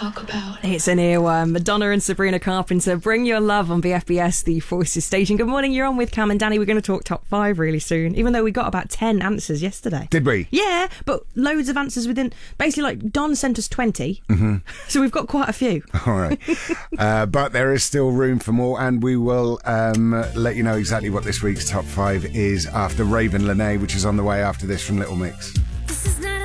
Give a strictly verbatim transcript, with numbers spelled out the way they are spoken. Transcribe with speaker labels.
Speaker 1: talk about?
Speaker 2: It's an earworm. Madonna and Sabrina Carpenter, Bring Your Love on B F B S, the Voices station. Good morning, you're on with Cam and Danny. We're going to talk top five really soon, even though we got about ten answers yesterday.
Speaker 3: Did we?
Speaker 2: Yeah, but loads of answers within, basically like Don sent us twenty,
Speaker 3: mm-hmm.
Speaker 2: so we've got quite a few.
Speaker 3: All right. uh, but there is still room for more, and we will um, let you know exactly what this week's top five is after Raven Lene, which is on the way after this from Little Mix.